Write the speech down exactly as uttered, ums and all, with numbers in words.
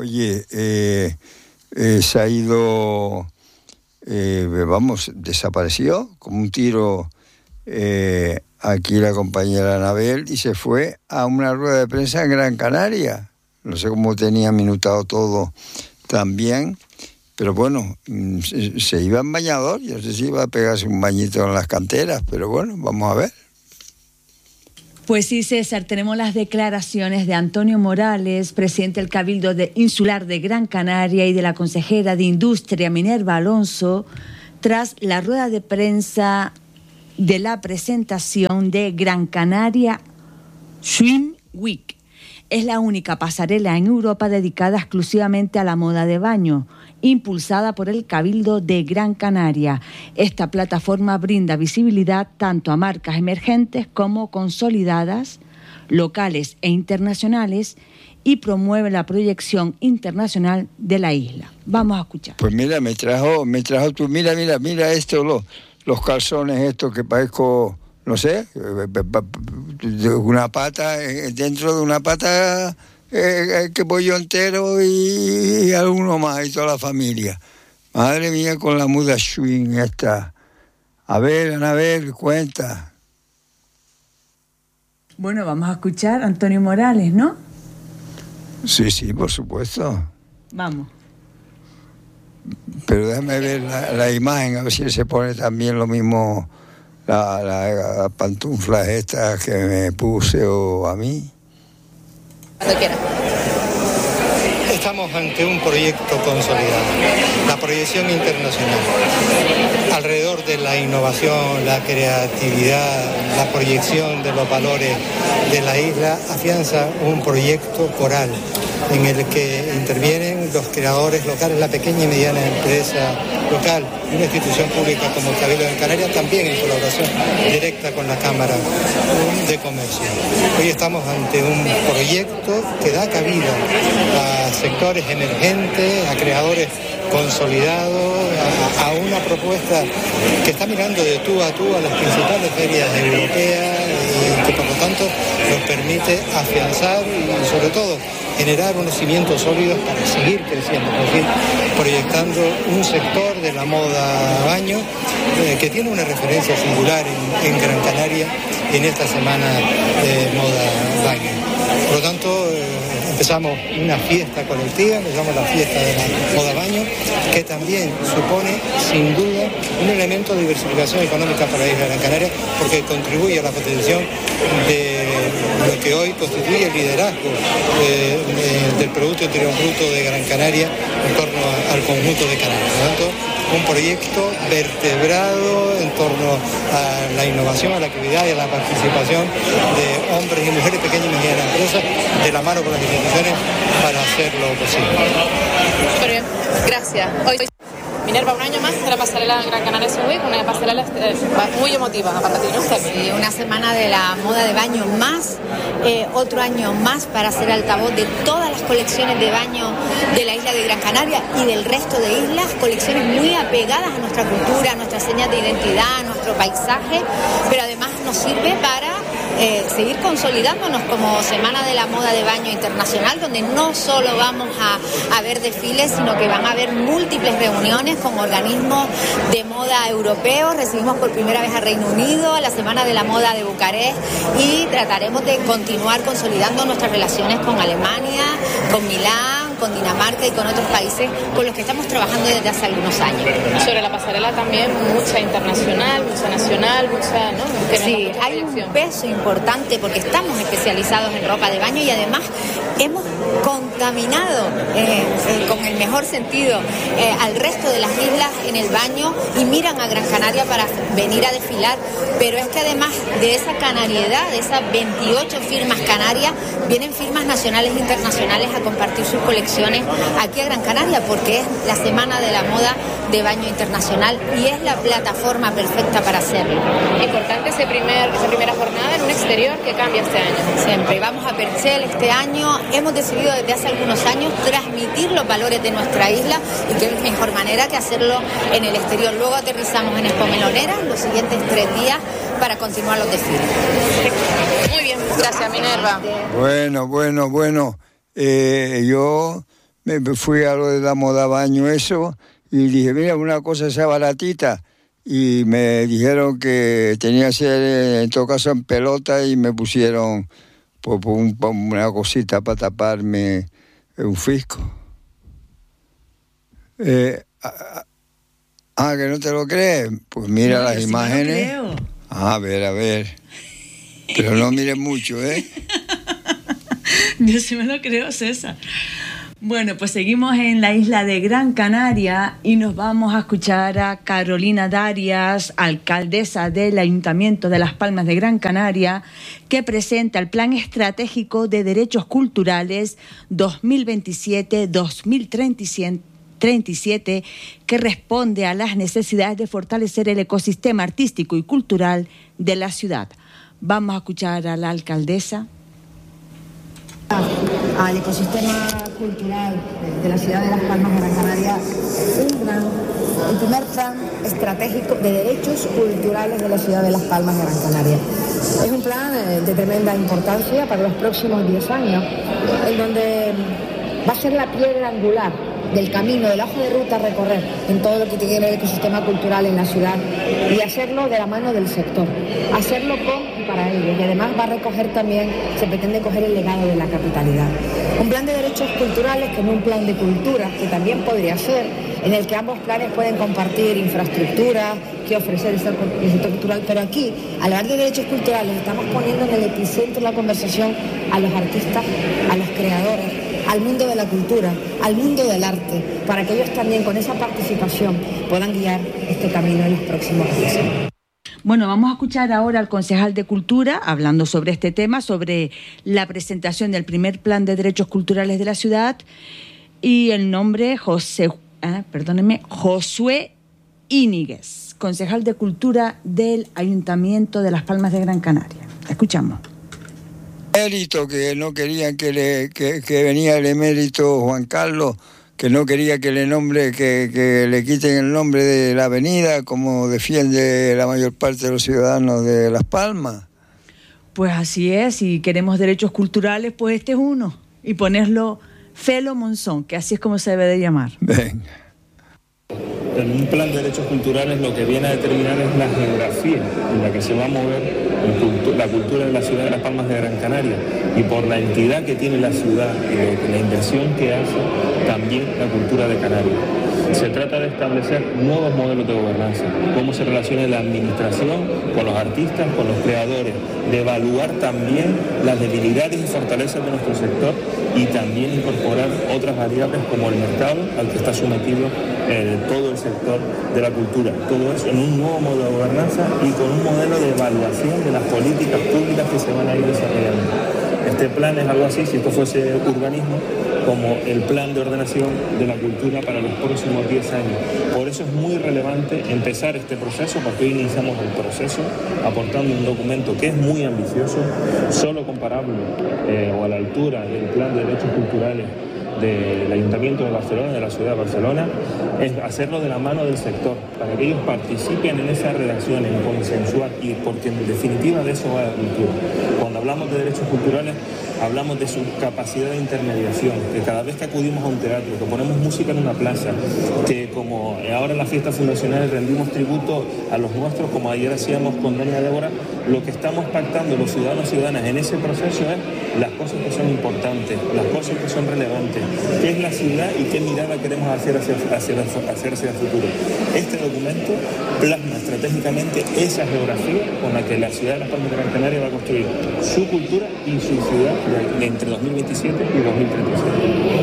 oye, eh, eh, se ha ido, eh, vamos, desapareció como un tiro eh, aquí la compañera Anabel y se fue a una rueda de prensa en Gran Canaria. No sé cómo tenía minutado todo también, pero bueno, se, se iba en bañador, yo no sé si iba a pegarse un bañito en las canteras, pero bueno, vamos a ver. Pues sí, César, tenemos las declaraciones de Antonio Morales, presidente del Cabildo de Insular de Gran Canaria, y de la consejera de Industria, Minerva Alonso, tras la rueda de prensa de la presentación de Gran Canaria Swim Week. Es la única pasarela en Europa dedicada exclusivamente a la moda de baño, impulsada por el Cabildo de Gran Canaria. Esta plataforma brinda visibilidad tanto a marcas emergentes como consolidadas, locales e internacionales, y promueve la proyección internacional de la isla. Vamos a escuchar. Pues mira, me trajo, me trajo tú, mira, mira, mira esto, los, los calzones estos que parezco, no sé, una pata, dentro de una pata eh, que pollo entero y, y alguno más y toda la familia. Madre mía, con la muda swing esta. A ver, Anabel, cuenta. Bueno, vamos a escuchar a Antonio Morales, ¿no? Sí, sí, por supuesto. Vamos. Pero déjame ver la, la imagen, a ver si se pone también lo mismo, la, la, la pantuflas estas que me puse o a mí. Cuando quiera. Estamos ante un proyecto consolidado, la proyección internacional, alrededor de la innovación, la creatividad, la proyección de los valores de la isla, afianza un proyecto coral en el que intervienen los creadores locales, la pequeña y mediana empresa local, y una institución pública como el Cabildo de Canarias, también en colaboración directa con la Cámara de Comercio. Hoy estamos ante un proyecto que da cabida a sectores emergentes, a creadores consolidados, a, a una propuesta que está mirando de tú a tú a las principales ferias europeas y que por lo tanto nos permite afianzar y sobre todo generar unos cimientos sólidos para seguir creciendo, para seguir proyectando un sector de la moda baño eh, que tiene una referencia singular en, en Gran Canaria en esta semana de moda baño. Por lo tanto, eh, empezamos una fiesta colectiva, empezamos la fiesta de la moda baño, que también supone, sin duda, un elemento de diversificación económica para la isla de Gran Canaria, porque contribuye a la potenciación de lo que hoy constituye el liderazgo eh, de, del Producto Interior Bruto de Gran Canaria en torno a, al conjunto de Canarias. Por lo tanto, un proyecto vertebrado en torno a la innovación, a la actividad y a la participación de hombres y mujeres, pequeñas y medianas empresas, de la mano con las instituciones para hacerlo posible. Muy bien, gracias. Hoy Minerva, un año más de la pasarela Gran Canaria Swim Week, una pasarela eh, muy emotiva para ti, ¿no? Sí, una semana de la moda de baño más, eh, otro año más para ser altavoz de todas las colecciones de baño de la isla de Gran Canaria y del resto de islas, colecciones muy apegadas a nuestra cultura, a nuestras señas de identidad, a nuestro paisaje, pero además nos sirve para Eh, seguir consolidándonos como Semana de la Moda de Baño Internacional, donde no solo vamos a, a ver desfiles, sino que van a haber múltiples reuniones con organismos de moda europeos. Recibimos por primera vez a Reino Unido, a la Semana de la Moda de Bucarest, y trataremos de continuar consolidando nuestras relaciones con Alemania, con Milán, con Dinamarca y con otros países con los que estamos trabajando desde hace algunos años. Sobre la pasarela también mucha internacional, mucha nacional, mucha, ¿no? Sí, hay un peso importante porque estamos especializados en ropa de baño y además hemos contaminado eh, eh, con el mejor sentido eh, al resto de las islas en el baño y miran a Gran Canaria para venir a desfilar, pero es que además de esa canariedad, de esas veintiocho firmas canarias, vienen firmas nacionales e internacionales a compartir sus colecciones aquí a Gran Canaria, porque es la Semana de la Moda de Baño Internacional y es la plataforma perfecta para hacerlo. Importante ese primer, esa primera jornada en un exterior que cambia este año. Siempre vamos a Perchel este año. Hemos decidido desde hace algunos años transmitir los valores de nuestra isla y qué mejor manera que hacerlo en el exterior. Luego aterrizamos en Expo Melonera los siguientes tres días para continuar los desfiles. Muy bien, gracias Minerva. Bueno, bueno, bueno. Eh, yo me fui a lo de la moda baño eso y dije, mira, una cosa esa baratita. Y me dijeron que tenía que ser, en todo caso, en pelota y me pusieron pues, un, una cosita para taparme un fisco. Eh, ah, ¿que no te lo crees? Pues mira no, las yo imágenes. Sí me lo creo. Ah, a ver, a ver. Pero no mires mucho, ¿eh? Yo sí me lo creo, César. Bueno, pues seguimos en la isla de Gran Canaria y nos vamos a escuchar a Carolina Darias, alcaldesa del Ayuntamiento de Las Palmas de Gran Canaria, que presenta el Plan Estratégico de Derechos Culturales dos mil veintisiete a dos mil treinta y siete, que responde a las necesidades de fortalecer el ecosistema artístico y cultural de la ciudad. Vamos a escuchar a la alcaldesa. Al ecosistema cultural de la ciudad de Las Palmas de Gran Canaria, un plan, el primer plan estratégico de derechos culturales de la ciudad de Las Palmas de Gran Canaria. Es un plan de tremenda importancia para los próximos diez años, en donde va a ser la piedra angular del camino, del hoja de ruta a recorrer en todo lo que tiene que ver el ecosistema cultural en la ciudad, y hacerlo de la mano del sector, hacerlo con y para ellos, y además va a recoger también, se pretende coger el legado de la capitalidad. Un plan de derechos culturales con un plan de cultura, que también podría ser, en el que ambos planes pueden compartir infraestructura, que ofrecer el sector cultural, pero aquí, al hablar de derechos culturales, estamos poniendo en el epicentro de la conversación a los artistas, a los creadores, al mundo de la cultura, al mundo del arte, para que ellos también con esa participación puedan guiar este camino en los próximos días. Bueno, vamos a escuchar ahora al concejal de Cultura hablando sobre este tema, sobre la presentación del primer plan de derechos culturales de la ciudad, y el nombre José, eh, perdónenme, Josué Íñiguez, concejal de Cultura del Ayuntamiento de Las Palmas de Gran Canaria. Escuchamos. Emérito, que no querían que le que, que venía el emérito Juan Carlos, que no quería que le nombre que, que le quiten el nombre de la avenida, como defiende la mayor parte de los ciudadanos de Las Palmas. Pues así es, si queremos derechos culturales, pues este es uno, y ponerlo Felo Monzón, que así es como se debe de llamar. Venga. En un plan de derechos culturales lo que viene a determinar es la geografía en la que se va a mover la cultura de la ciudad de Las Palmas de Gran Canaria, y por la entidad que tiene la ciudad y la inversión que hace también la cultura de Canarias. Se trata de establecer nuevos modelos de gobernanza, cómo se relaciona la administración con los artistas, con los creadores, de evaluar también las debilidades y fortalezas de nuestro sector, y también incorporar otras variables como el mercado al que está sometido eh, todo el sector de la cultura. Todo eso en un nuevo modelo de gobernanza y con un modelo de evaluación de las políticas públicas que se van a ir desarrollando. Este plan es algo así, si esto fuese urbanismo, como el plan de ordenación de la cultura para los próximos diez años. Por eso es muy relevante empezar este proceso, porque hoy iniciamos el proceso aportando un documento que es muy ambicioso, solo comparable eh, o a la altura del plan de derechos culturales del Ayuntamiento de Barcelona, de la ciudad de Barcelona, es hacerlo de la mano del sector, para que ellos participen en esa redacción, en consensuar, y porque en definitiva de eso va la cultura. Cuando hablamos de derechos culturales, hablamos de su capacidad de intermediación, que cada vez que acudimos a un teatro, que ponemos música en una plaza, que como ahora en las fiestas fundacionales rendimos tributo a los nuestros, como ayer hacíamos con doña Débora, lo que estamos pactando los ciudadanos y ciudadanas en ese proceso es las cosas que son importantes, las cosas que son relevantes, qué es la ciudad y qué mirada queremos hacer hacia, hacia, hacia, hacia el futuro. Este documento plasma estratégicamente esa geografía con la que la ciudad de Las Palmas de Gran Canaria va a construir su cultura y su ciudad entre dos mil veintisiete y dos mil treinta y siete.